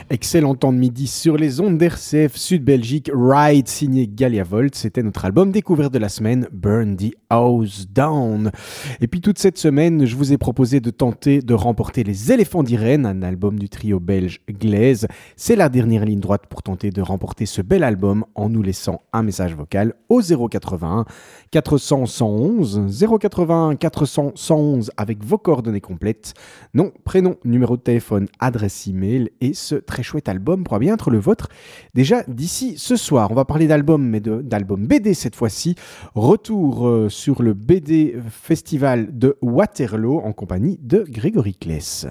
Excellent temps de midi sur les ondes d'RCF Sud Belgique. Ride signé Galia Volt, c'était notre album découvert de la semaine, Burn the House Down. Et puis toute cette semaine, je vous ai proposé de tenter de remporter Les Éléphants d'Irène, un album du trio belge Glaise. C'est la dernière ligne droite pour tenter de remporter ce bel album en nous laissant un message vocal au 081 400 111 081 400 111 avec vos coordonnées complètes, nom, prénom, numéro de téléphone, adresse email et ce très chouette album pourra bien être le vôtre. Déjà d'ici ce soir, on va parler d'album, mais d'album BD cette fois-ci. Retour sur le BD Festival de Waterloo en compagnie de Grégory Kless.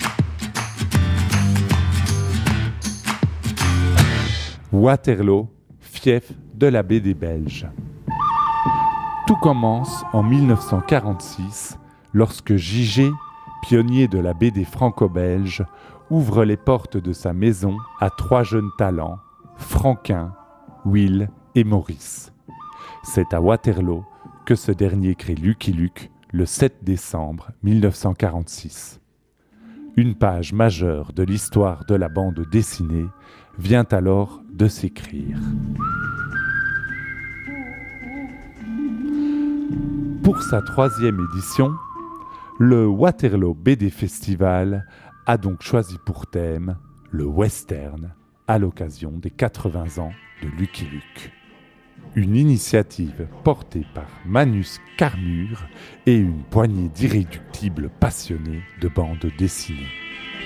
Waterloo, fief de la BD belge. Tout commence en 1946 lorsque J.G., pionnier de la BD franco-belge, ouvre les portes de sa maison à 3 jeunes talents, Franquin, Will et Maurice. C'est à Waterloo que ce dernier crée Lucky Luke le 7 décembre 1946. Une page majeure de l'histoire de la bande dessinée vient alors de s'écrire. Pour sa 3e édition, le Waterloo BD Festival a donc choisi pour thème le western à l'occasion des 80 ans de Lucky Luke. Une initiative portée par Manus Carmure et une poignée d'irréductibles passionnés de bande dessinée.